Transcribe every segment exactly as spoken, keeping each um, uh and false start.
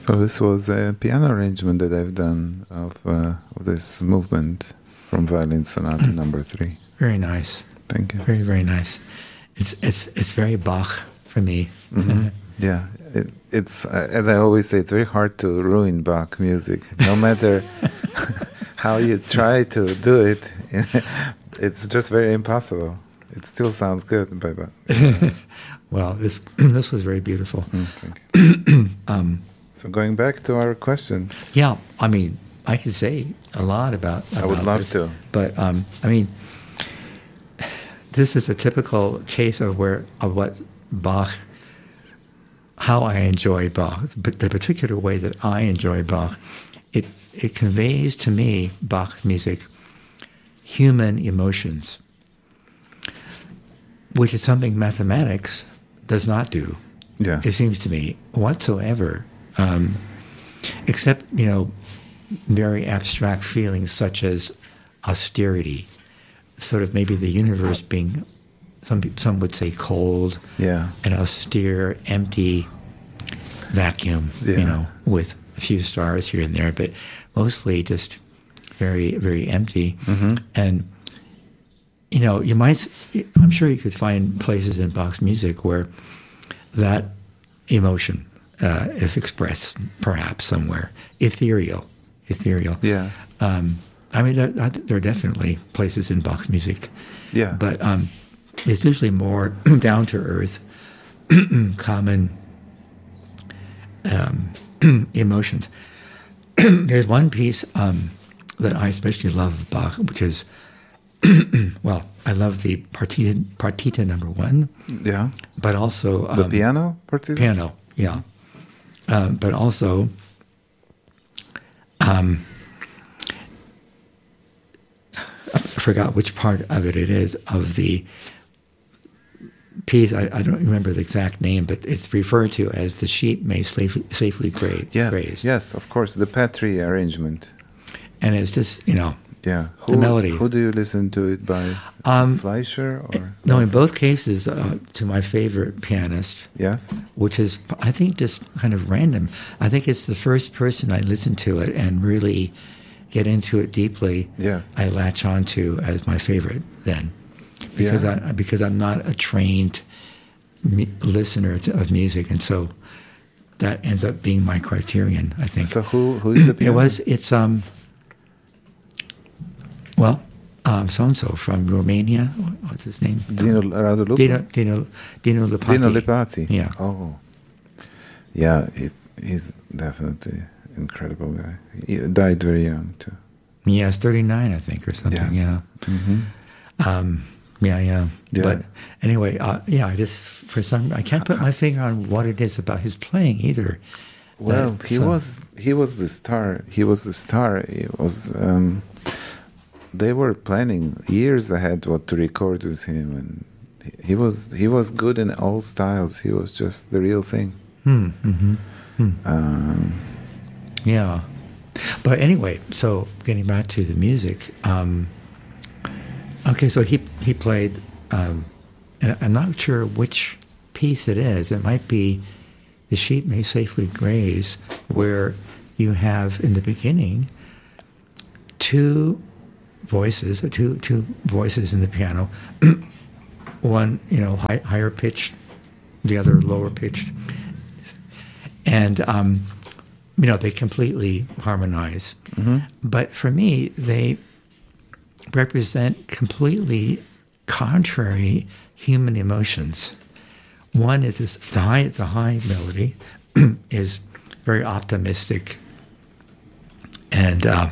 So this was a piano arrangement that I've done of, uh, of this movement from Violin Sonata Number Three. Very nice. Thank you. Very, very nice. It's it's it's very Bach for me. Mm-hmm. Yeah, it, it's uh, as I always say, it's very hard to ruin Bach music. No matter how you try to do it, it's just very impossible. It still sounds good, but. but well, this this was very beautiful. Mm, thank you. um, so going back to our question. Yeah, I mean, I could say a lot about. about I would love this, to, but um, I mean, this is a typical case of where of what Bach. How I enjoy Bach, but the particular way that I enjoy Bach, it it conveys to me, Bach music, human emotions, which is something mathematics does not do. Yeah, it seems to me whatsoever, um, except you know, very abstract feelings such as austerity, sort of maybe the universe being. Some some would say cold, yeah, an austere, empty vacuum, yeah. you know, with a few stars here and there, but mostly just very, very empty. Mm-hmm. And, you know, you might, I'm sure you could find places in Bach's music where that emotion uh, is expressed, perhaps somewhere, ethereal, ethereal. Yeah. Um, I mean, there, there are definitely places in Bach's music. Yeah. But, um, it's usually more down to earth, common um, emotions. There's one piece um, that I especially love of Bach, which is, well, I love the partita, partita number one. Yeah. But also um, the piano partita. Piano, yeah. Uh, but also, um, I forgot which part of it it is of the. Piece, I, I don't remember the exact name, but it's referred to as the sheep may safely, safely graze. Yes, graze. yes, of course, the Petri arrangement. And it's just, you know, yeah. the who, melody. Who do you listen to it by? Um, Fleischer? Or no, in both cases, uh, to my favorite pianist. Yes. Which is, I think, just kind of random. I think it's the first person I listen to it and really get into it deeply. Yes. I latch on to as my favorite then. Because yeah. I because I'm not a trained mu- listener to, of music, and so that ends up being my criterion, I think. So who who is the pianist? It was it's um well um, so and so from Romania. What's his name? Dino Radulupă. Dino Dino Dino Lipati. Dino Lipati. Yeah. Oh. Yeah, it's, he's definitely an incredible guy. He died very young too. Yeah, it's thirty-nine, I think, or something. Yeah. yeah. Mm-hmm. Um, Yeah, yeah, yeah. But anyway, uh, yeah, I just, for some, I can't put my finger on what it is about his playing either. Well, that, he so. was, he was the star. He was the star. He was, um, they were planning years ahead what to record with him. And he, he was, he was good in all styles. He was just the real thing. Hmm, mm-hmm, hmm. Um, yeah. But anyway, so getting back to the music, um, okay, so he he played, um, and I'm not sure which piece it is. It might be The Sheep May Safely Graze, where you have in the beginning two voices, two two voices in the piano, one you know high, higher pitched, the other lower pitched, and um, you know they completely harmonize. mm-hmm. But for me, they represent completely contrary human emotions. One is this, the high, the high melody is very optimistic and uh,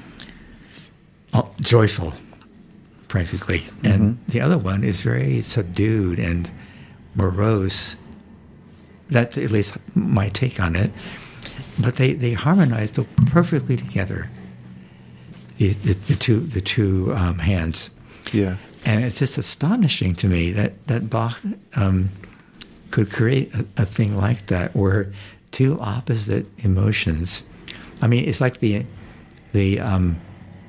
joyful, practically. And mm-hmm. the other one is very subdued and morose. That's at least my take on it. But they, they harmonize so perfectly together. The, the, the two the two um, hands, yes, and it's just astonishing to me that that Bach um, could create a, a thing like that, where two opposite emotions. I mean, it's like the the um,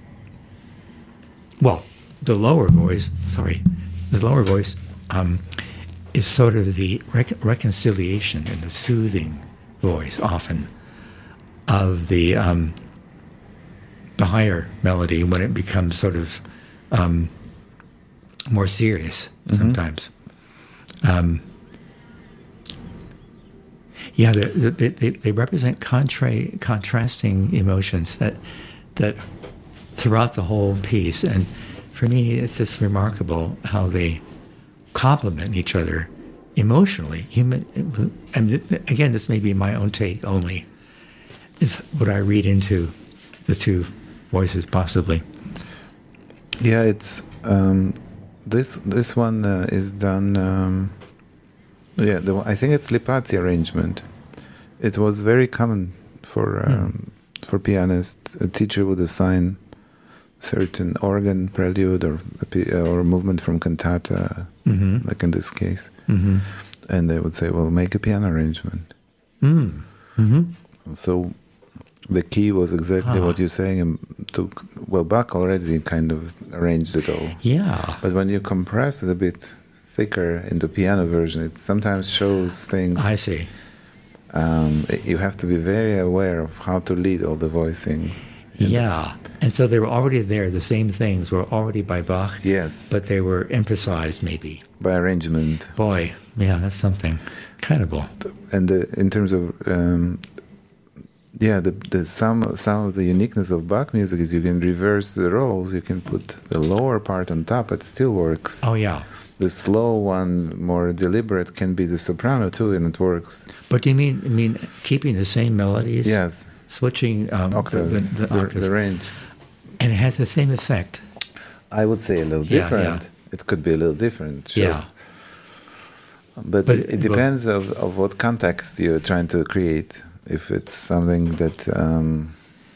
well, the lower voice. Sorry, the lower voice um, is sort of the rec- reconciliation and the soothing voice often, of the um, the higher melody when it becomes sort of um, more serious mm-hmm. sometimes. Um, yeah, they, they, they represent contra- contrasting emotions that that throughout the whole piece, and for me, it's just remarkable how they complement each other emotionally. Human, and again, this may be my own take only. Is what I read into the two voices, possibly. Yeah, it's um, this this one uh, is done. Um, yeah, the, I think it's Lipatti arrangement. It was very common for um, mm. for pianists. A teacher would assign certain organ prelude or or movement from cantata, mm-hmm. like in this case, mm-hmm. and they would say, "Well, make a piano arrangement." Mm. Mm-hmm. So the key was exactly ah. what you're saying. And to, well, Bach already kind of arranged it all. Yeah. But when you compress it a bit thicker in the piano version, it sometimes shows things. I see. Um, you have to be very aware of how to lead all the voicing. Yeah. And so they were already there. The same things were already by Bach. Yes. But they were emphasized maybe. By arrangement. Boy, yeah, that's something incredible. And the, in terms of... Um, Yeah, the, the some some of the uniqueness of Bach music is you can reverse the roles. You can put the lower part on top. It still works. Oh yeah. The slow one, more deliberate, can be the soprano too, and it works. But do you mean I mean keeping the same melodies? Yes. Switching um, octaves, the, the, the, the, octaves. the range. And it has the same effect. I would say a little yeah, different. Yeah. It could be a little different. Sure. Yeah. But, but it, it depends of, of what context you're trying to create. If it's something that um,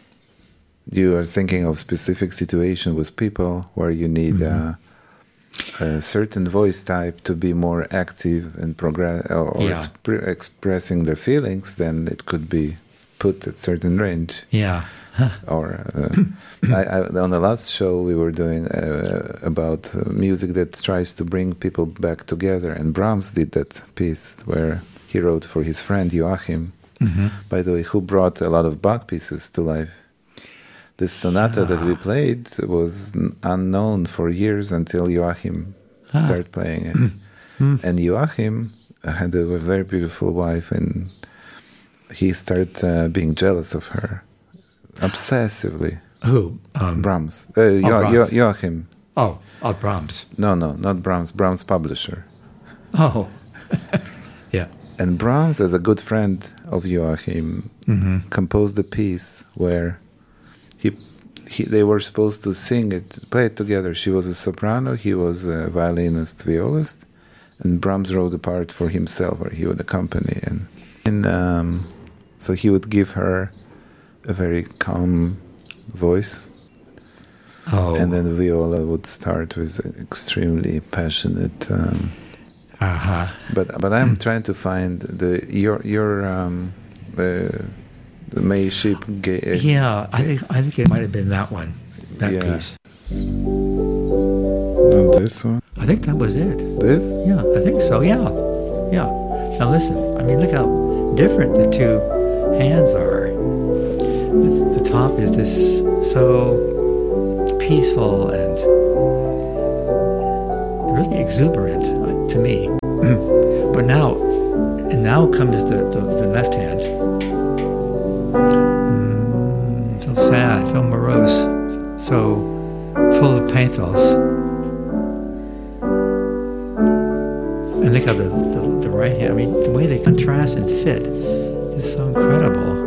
you are thinking of specific situation with people where you need mm-hmm. a, a certain voice type to be more active and progress or yeah. exp- expressing their feelings, then it could be put at certain range. Yeah. Huh. Or uh, I, I, on the last show we were doing uh, about uh, music that tries to bring people back together, and Brahms did that piece where he wrote for his friend Joachim. Mm-hmm. By the way, who brought a lot of Bach pieces to life. This sonata yeah. that we played was unknown for years until Joachim ah. started playing it. Mm-hmm. And Joachim had a very beautiful wife, and he started uh, being jealous of her, obsessively. Who? Um, Brahms. Uh, oh, jo- Brahms. Jo- Joachim. Oh, oh, Brahms. No, no, not Brahms. Brahms' publisher. Oh, yeah. And Brahms, as a good friend of Joachim, mm-hmm. composed a piece where he, he they were supposed to sing it, play it together. She was a soprano, he was a violinist, violist, and Brahms wrote the part for himself, where he would accompany. And, and um, so he would give her a very calm voice. Oh. And then viola would start with an extremely passionate... Um, Uh-huh. But but I'm trying to find the your your um the the May Sheep ga- Yeah, I think I think it might have been that one, that yeah. piece. Not this one. I think that was it. This? Yeah, I think so. Yeah, yeah. Now listen. I mean, look how different the two hands are. The, the top is just so peaceful and really exuberant to me. But now, and now comes the, the, the left hand. Mm, so sad, so morose, so full of pathos. And look how the, the, the right hand, I mean, the way they contrast and fit is so incredible.